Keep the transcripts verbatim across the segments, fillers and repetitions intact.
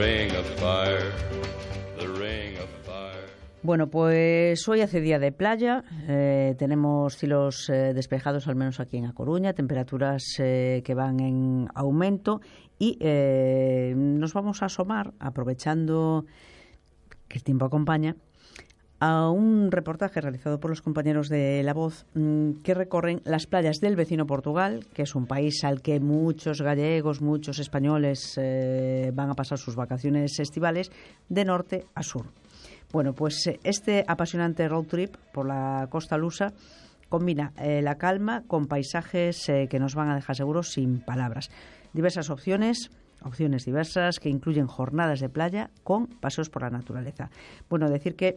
Bueno, pues hoy hace día de playa, eh, tenemos cielos eh, despejados, al menos aquí en A Coruña, temperaturas eh, que van en aumento y eh, nos vamos a asomar, aprovechando que el tiempo acompaña, a un reportaje realizado por los compañeros de La Voz mmm, que recorren las playas del vecino Portugal, que es un país al que muchos gallegos, muchos españoles eh, van a pasar sus vacaciones estivales, de norte a sur. Bueno, pues este apasionante road trip por la costa lusa combina eh, la calma con paisajes eh, que nos van a dejar seguros sin palabras. Diversas opciones, opciones diversas que incluyen jornadas de playa con paseos por la naturaleza. Bueno, decir que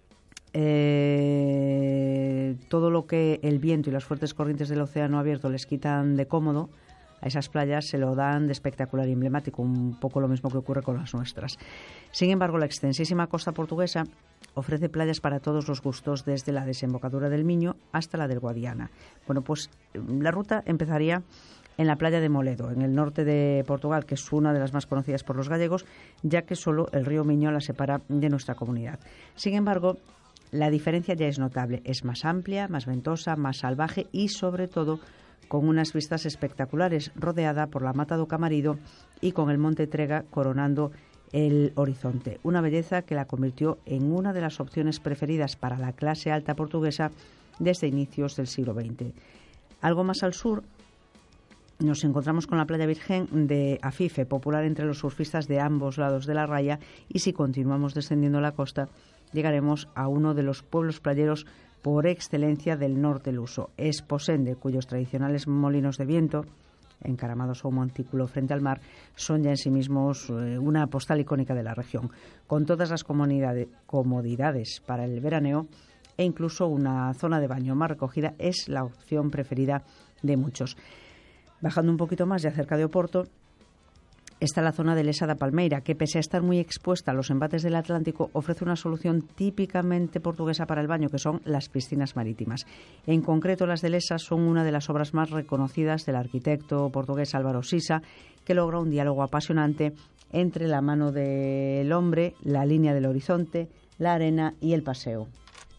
eh, todo lo que el viento y las fuertes corrientes del océano abierto les quitan de cómodo a esas playas se lo dan de espectacular y emblemático, un poco lo mismo que ocurre con las nuestras. Sin embargo, la extensísima costa portuguesa ofrece playas para todos los gustos, desde la desembocadura del Miño hasta la del Guadiana. Bueno, pues la ruta empezaría en la playa de Moledo, en el norte de Portugal, que es una de las más conocidas por los gallegos, ya que solo el río Miño la separa de nuestra comunidad. Sin embargo, la diferencia ya es notable. Es más amplia, más ventosa, más salvaje y, sobre todo, con unas vistas espectaculares, rodeada por la Mata do Camarido y con el Monte Trega coronando el horizonte. Una belleza que la convirtió en una de las opciones preferidas para la clase alta portuguesa desde inicios del siglo veinte. Algo más al sur nos encontramos con la playa virgen de Afife, popular entre los surfistas de ambos lados de la raya, y si continuamos descendiendo la costa llegaremos a uno de los pueblos playeros por excelencia del norte luso, Esposende, cuyos tradicionales molinos de viento, encaramados a un montículo frente al mar, son ya en sí mismos eh, una postal icónica de la región, con todas las comodidades para el veraneo e incluso una zona de baño más recogida. Es la opción preferida de muchos. Bajando un poquito más, ya cerca de Oporto, está la zona de Lesa da Palmeira, que pese a estar muy expuesta a los embates del Atlántico, ofrece una solución típicamente portuguesa para el baño, que son las piscinas marítimas. En concreto, las de Lesa son una de las obras más reconocidas del arquitecto portugués Álvaro Sisa, que logra un diálogo apasionante entre la mano del hombre, la línea del horizonte, la arena y el paseo.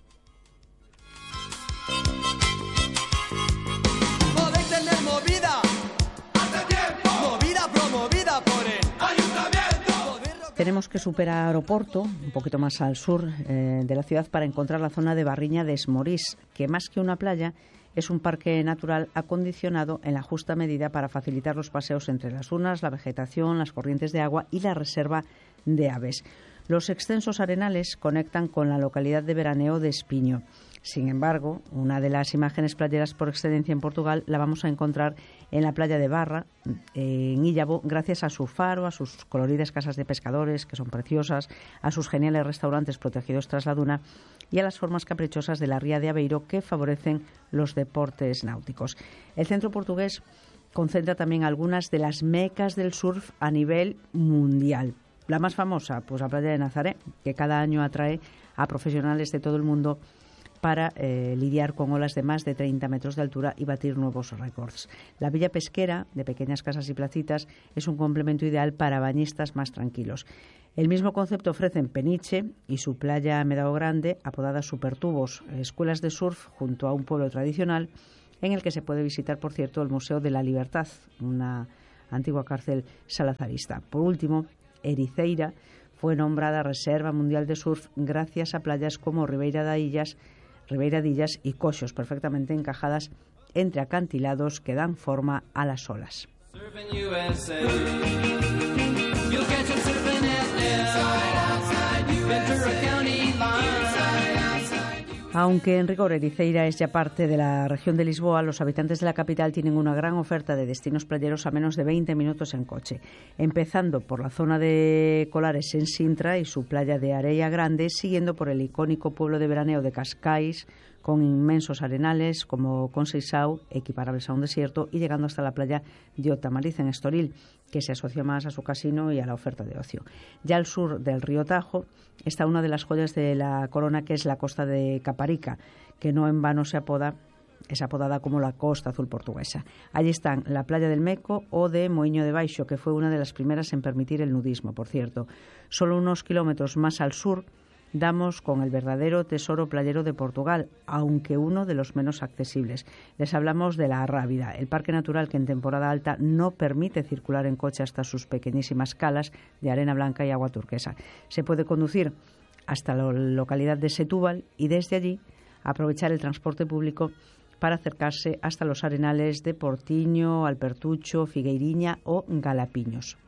Tenemos que superar Oporto, un poquito más al sur eh, de la ciudad, para encontrar la zona de Barriña de Esmorís, que más que una playa es un parque natural acondicionado en la justa medida para facilitar los paseos entre las dunas, la vegetación, las corrientes de agua y la reserva de aves. Los extensos arenales conectan con la localidad de veraneo de Espiño. Sin embargo, una de las imágenes playeras por excelencia en Portugal la vamos a encontrar en la playa de Barra, en Illavo, gracias a su faro, a sus coloridas casas de pescadores, que son preciosas, a sus geniales restaurantes protegidos tras la duna y a las formas caprichosas de la ría de Aveiro, que favorecen los deportes náuticos. El centro portugués concentra también algunas de las mecas del surf a nivel mundial. La más famosa, pues la playa de Nazaré, que cada año atrae a profesionales de todo el mundo para eh, lidiar con olas de más de treinta metros de altura y batir nuevos récords. La villa pesquera, de pequeñas casas y placitas, es un complemento ideal para bañistas más tranquilos. El mismo concepto ofrecen Peniche y su playa Medao Grande, apodada Supertubos, escuelas de surf junto a un pueblo tradicional, en el que se puede visitar, por cierto, el Museo de la Libertad, una antigua cárcel salazarista. Por último, Ericeira fue nombrada Reserva Mundial de Surf gracias a playas como Ribeira de Illas, Ribeira de Illas y Coxos, perfectamente encajadas entre acantilados que dan forma a las olas. Aunque en rigor Ericeira es ya parte de la región de Lisboa, los habitantes de la capital tienen una gran oferta de destinos playeros a menos de veinte minutos en coche, empezando por la zona de Colares en Sintra y su playa de Areia Grande, siguiendo por el icónico pueblo de veraneo de Cascais, con inmensos arenales como Conceição, equiparables a un desierto, y llegando hasta la playa de Otamariz en Estoril, que se asocia más a su casino y a la oferta de ocio. Ya al sur del río Tajo está una de las joyas de la corona, que es la costa de Caparica, que no en vano se apoda es apodada como la Costa Azul portuguesa. Allí están la playa del Meco o de Moinho de Baixo, que fue una de las primeras en permitir el nudismo, por cierto. Solo unos kilómetros más al sur damos con el verdadero tesoro playero de Portugal, aunque uno de los menos accesibles. Les hablamos de la Arrábida, el parque natural que en temporada alta no permite circular en coche hasta sus pequeñísimas calas de arena blanca y agua turquesa. Se puede conducir hasta la localidad de Setúbal y desde allí aprovechar el transporte público para acercarse hasta los arenales de Portiño, Alpertucho, Figueiriña o Galapiños.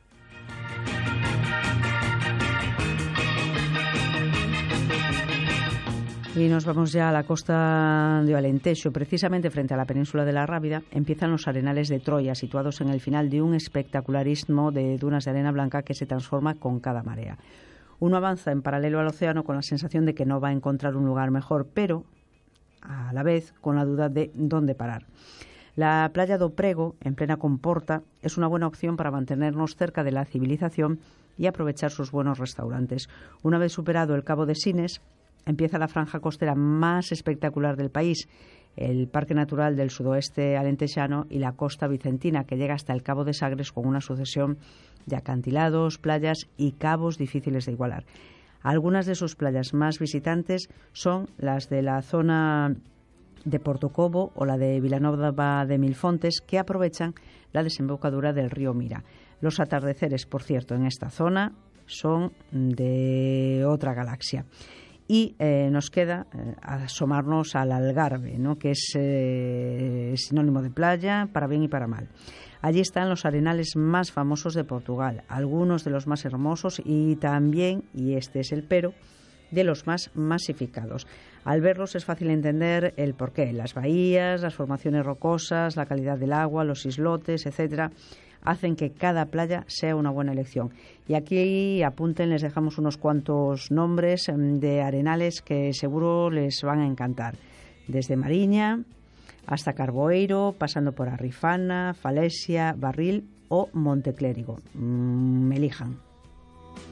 Y nos vamos ya a la costa de Alentejo. Precisamente frente a la península de la Rábida empiezan los arenales de Troya, situados en el final de un espectacular istmo de dunas de arena blanca que se transforma con cada marea. Uno avanza en paralelo al océano con la sensación de que no va a encontrar un lugar mejor, pero a la vez con la duda de dónde parar. La playa do Prego, en plena Comporta, es una buena opción para mantenernos cerca de la civilización y aprovechar sus buenos restaurantes. Una vez superado el Cabo de Sines, empieza la franja costera más espectacular del país, el Parque Natural del Sudoeste Alentejano y la Costa Vicentina, que llega hasta el Cabo de Sagres con una sucesión de acantilados, playas y cabos difíciles de igualar. Algunas de sus playas más visitantes son las de la zona de Portocobo o la de Vilanova de Milfontes, que aprovechan la desembocadura del río Mira. Los atardeceres, por cierto, en esta zona son de otra galaxia. Y eh, nos queda eh, asomarnos al Algarve, ¿no?, que es eh, sinónimo de playa para bien y para mal. Allí están los arenales más famosos de Portugal, algunos de los más hermosos y también, y este es el pero, de los más masificados. Al verlos es fácil entender el porqué. Las bahías, las formaciones rocosas, la calidad del agua, los islotes, etcétera, hacen que cada playa sea una buena elección. Y aquí apunten, les dejamos unos cuantos nombres de arenales que seguro les van a encantar. Desde Mariña hasta Carboeiro, pasando por Arrifana, Falesia, Barril o Monteclérigo. Mm, elijan.